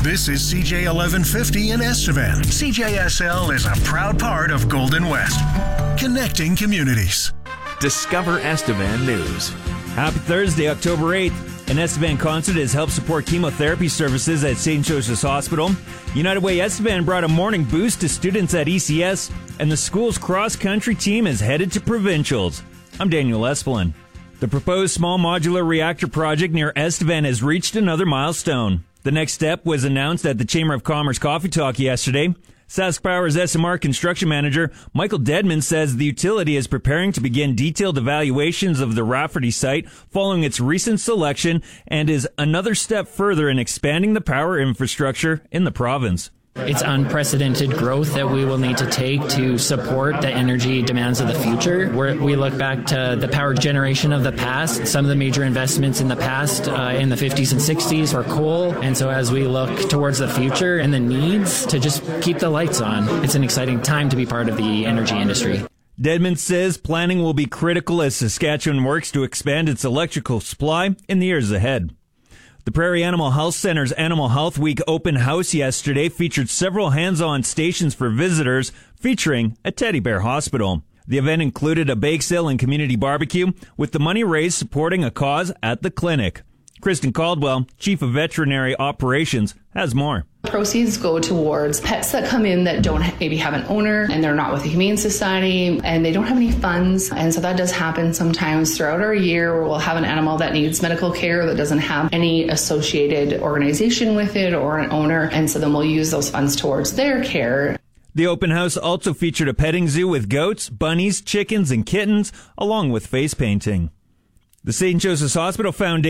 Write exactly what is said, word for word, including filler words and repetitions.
This is C J eleven fifty in Estevan. C J S L is a proud part of Golden West, connecting communities. Discover Estevan News. Happy Thursday, October eighth. An Estevan concert has helped support chemotherapy services at Saint Joseph's Hospital. United Way Estevan brought a morning boost to students at E C S, and the school's cross-country team is headed to provincials. I'm Daniel Espelin. The proposed small modular reactor project near Estevan has reached another milestone. The next step was announced at the Chamber of Commerce Coffee Talk yesterday. Sask Power's S M R construction manager, Michael Dedman, says the utility is preparing to begin detailed evaluations of the Rafferty site following its recent selection and is another step further in expanding the power infrastructure in the province. It's unprecedented growth that we will need to take to support the energy demands of the future. We're, we look back to the power generation of the past. Some of the major investments in the past, uh, in the fifties and sixties, were coal. And so as we look towards the future and the needs to just keep the lights on, it's an exciting time to be part of the energy industry. Dedman says planning will be critical as Saskatchewan works to expand its electrical supply in the years ahead. The Prairie Animal Health Center's Animal Health Week open house yesterday featured several hands-on stations for visitors featuring a teddy bear hospital. The event included a bake sale and community barbecue, with the money raised supporting a cause at the clinic. Kristen Caldwell, Chief of Veterinary Operations, has more. Proceeds go towards pets that come in that don't maybe have an owner and they're not with the Humane Society and they don't have any funds. And so that does happen sometimes throughout our year where we'll have an animal that needs medical care that doesn't have any associated organization with it or an owner. And so then we'll use those funds towards their care. The open house also featured a petting zoo with goats, bunnies, chickens, and kittens, along with face painting. The Saint Joseph's Hospital Foundation